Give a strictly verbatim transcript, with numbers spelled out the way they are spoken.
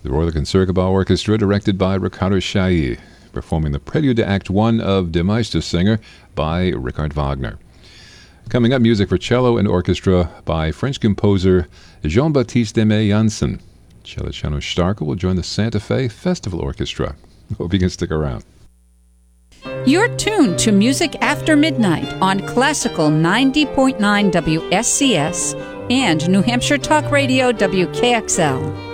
The Royal Concertgebouw Orchestra, directed by Ricardo Chailly, performing the prelude to Act One of Der Meistersinger by Richard Wagner. Coming up, music for cello and orchestra by French composer Jean-Baptiste Aimé Janssen. Celestino Starkel will join the Santa Fe Festival Orchestra. Hope you can stick around. You're tuned to Music After Midnight on Classical ninety point nine W S C S and New Hampshire Talk Radio W K X L.